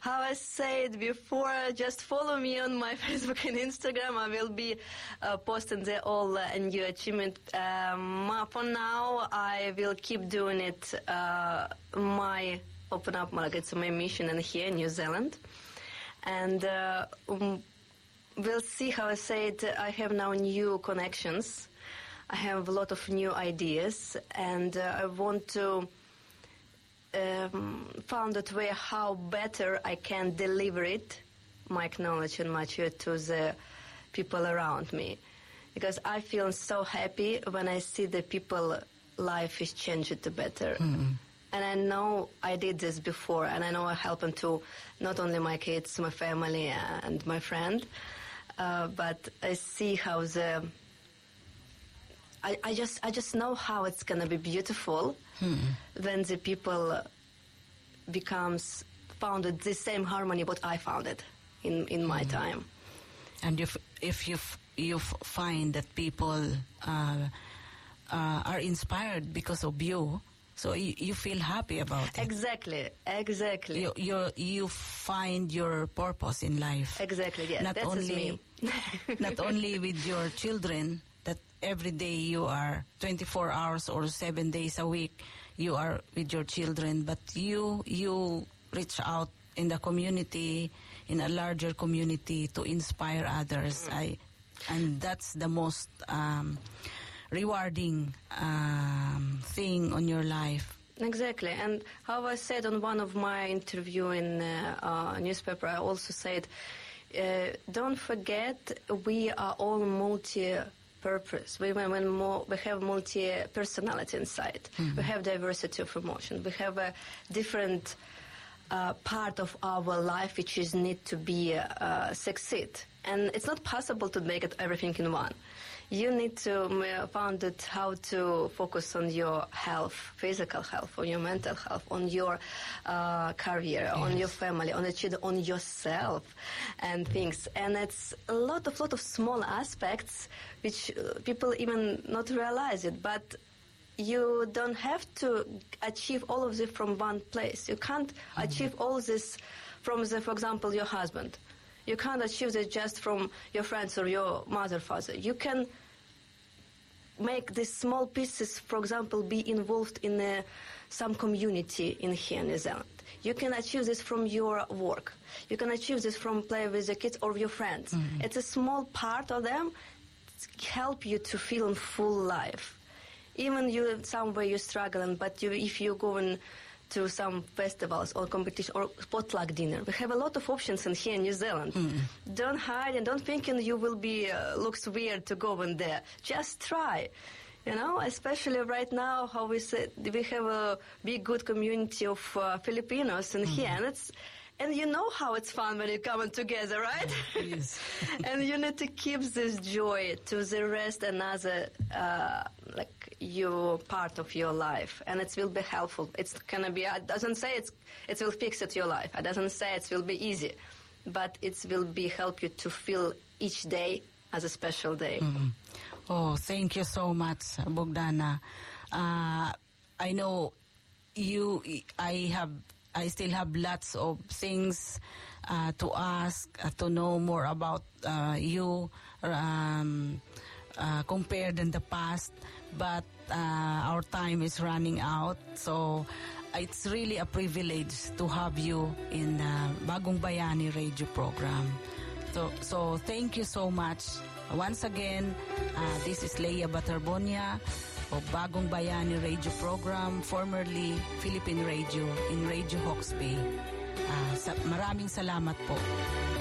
how I said before, just follow me on my Facebook and Instagram. I will be posting there all new achievement. For now, I will keep doing it. Open up markets, my mission in here in New Zealand, and we'll see how I said. I have now new connections. I have a lot of new ideas, and I want to found a way how better I can deliver it, my knowledge and my truth to the people around me. Because I feel so happy when I see the people life is changed to better. Mm-hmm. And I know I did this before, and I know I help them to not only my kids, my family, and my friend, but I see how I just know how it's gonna be beautiful when the people founded the same harmony what I found it in my time. And if you find that people are inspired because of you, so you feel happy about it. Exactly. You find your purpose in life. Exactly. Yes. Not only not only with your children. That every day you are 24 hours or 7 days a week you are with your children, but you reach out in the community, in a larger community, to inspire others. And that's the most rewarding thing on your life. Exactly. And how I said on one of my interview in newspaper, I also said, don't forget we are all multi-purpose. We have multi-personality inside. Mm-hmm. We have diversity of emotion. We have a different part of our life which is need to be succeed. And it's not possible to make it everything in one. You need to find out how to focus on your health, physical health, on your mental health, on your career, yes, on your family, on the children, on yourself, and things. And it's a lot of small aspects which people even not realize it. But you don't have to achieve all of this from one place. You can't achieve all this from, for example, your husband. You can't achieve this just from your friends or your mother, father. You can make these small pieces, for example, be involved in some community in here in New Zealand. You can achieve this from your work. You can achieve this from play with your kids or your friends. Mm-hmm. It's a small part of them help you to feel in full life. Even you, some way you're struggling, but if you go in to some festivals or competition or potluck dinner. We have a lot of options in here in New Zealand. Mm. Don't hide and don't think you will be looks weird to go in there. Just try. You know, especially right now, how we said we have a big good community of Filipinos in here, and you know how it's fun when you come together, right? Yes. And you need to keep this joy to the rest another like your part of your life, and it will be helpful. It's gonna be. It doesn't say it will fix it your life. It doesn't say it will be easy, but it will be help you to feel each day as a special day. Mm-hmm. Oh, thank you so much, Bogdana. I know I still have lots of things to ask, to know more about you compared in the past, but our time is running out. So it's really a privilege to have you in Bagong Bayani radio program. So thank you so much. Once again, this is Leia Batarbonia of Bagong Bayani radio program, formerly Philippine Radio in Radio Hawke's Bay. Maraming salamat po.